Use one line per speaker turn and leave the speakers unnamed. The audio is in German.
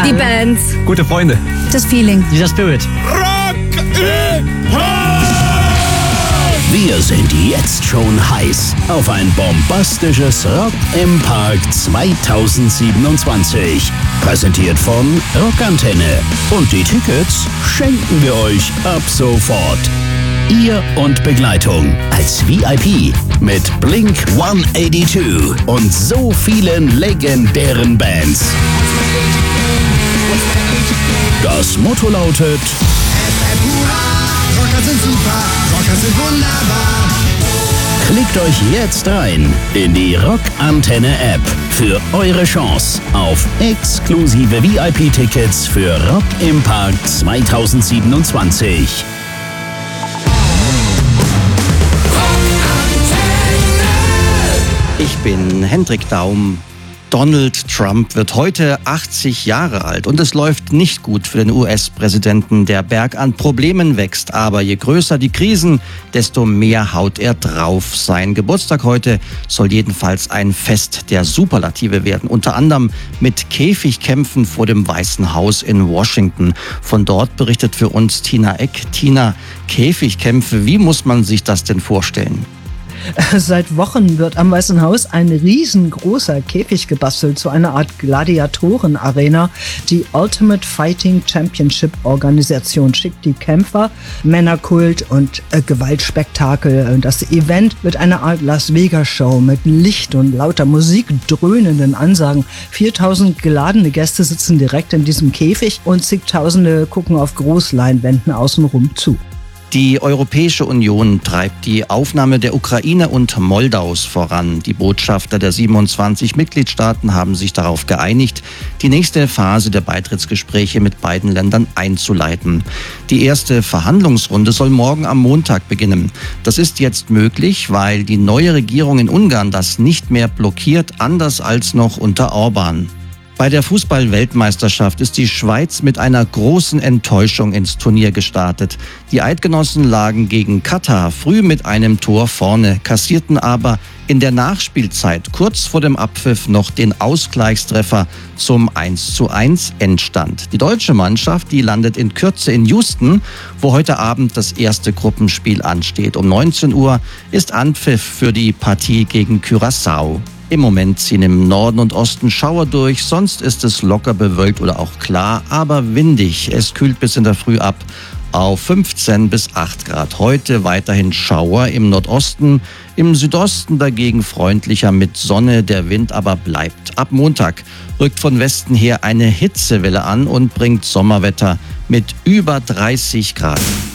Style.
Die Bands.
Gute Freunde.
Das Feeling.
Dieser Spirit.
Rock im Park!
Wir sind jetzt schon heiß auf ein bombastisches Rock im Park 2027. Präsentiert von Rockantenne. Und die Tickets schenken wir euch ab sofort. Ihr und Begleitung als VIP mit Blink 182 und so vielen legendären Bands. Das Motto lautet:
Rocker sind super, Rocker sind wunderbar.
Klickt euch jetzt rein in die Rockantenne-App für eure Chance auf exklusive VIP-Tickets für Rock im Park 2027.
Ich bin Hendrik Daum. Donald Trump wird heute 80 Jahre alt und es läuft nicht gut für den US-Präsidenten. Der Berg an Problemen wächst, aber je größer die Krisen, desto mehr haut er drauf. Sein Geburtstag heute soll jedenfalls ein Fest der Superlative werden, unter anderem mit Käfigkämpfen vor dem Weißen Haus in Washington. Von dort berichtet für uns Tina Eck. Tina, Käfigkämpfe, wie muss man sich das denn vorstellen?
Seit Wochen wird am Weißen Haus ein riesengroßer Käfig gebastelt, zu einer Art Gladiatorenarena. Die Ultimate Fighting Championship Organisation schickt die Kämpfer, Männerkult und Gewaltspektakel. Das Event wird eine Art Las Vegas Show mit Licht und lauter Musik, dröhnenden Ansagen. 4000 geladene Gäste sitzen direkt in diesem Käfig und zigtausende gucken auf Großleinwänden außenrum zu.
Die Europäische Union treibt die Aufnahme der Ukraine und Moldaus voran. Die Botschafter der 27 Mitgliedstaaten haben sich darauf geeinigt, die nächste Phase der Beitrittsgespräche mit beiden Ländern einzuleiten. Die erste Verhandlungsrunde soll morgen am Montag beginnen. Das ist jetzt möglich, weil die neue Regierung in Ungarn das nicht mehr blockiert, anders als noch unter Orban. Bei der Fußball-Weltmeisterschaft ist die Schweiz mit einer großen Enttäuschung ins Turnier gestartet. Die Eidgenossen lagen gegen Katar früh mit einem Tor vorne, kassierten aber in der Nachspielzeit kurz vor dem Abpfiff noch den Ausgleichstreffer zum 1:1 Endstand. Die deutsche Mannschaft, die landet in Kürze in Houston, wo heute Abend das erste Gruppenspiel ansteht. Um 19 Uhr ist Anpfiff für die Partie gegen Curaçao. Im Moment ziehen im Norden und Osten Schauer durch, sonst ist es locker bewölkt oder auch klar, aber windig. Es kühlt bis in der Früh ab auf 15 bis 8 Grad. Heute weiterhin Schauer im Nordosten, im Südosten dagegen freundlicher mit Sonne, der Wind aber bleibt. Ab Montag rückt von Westen her eine Hitzewelle an und bringt Sommerwetter mit über 30 Grad.